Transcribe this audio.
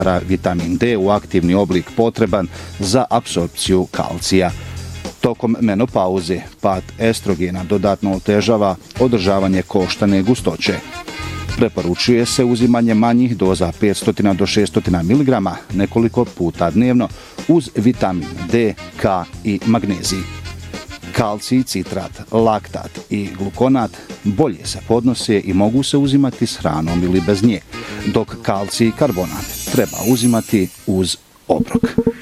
vitamin D u aktivni oblik potreban za apsorpciju kalcija. Tokom menopauze pad estrogena dodatno otežava održavanje koštane gustoće. Preporučuje se uzimanje manjih doza 500 do 600 mg nekoliko puta dnevno uz vitamin D, K i magnezij. Kalcij, citrat, laktat i glukonat bolje se podnose i mogu se uzimati s hranom ili bez nje, dok kalcij i karbonat treba uzimati uz obrok.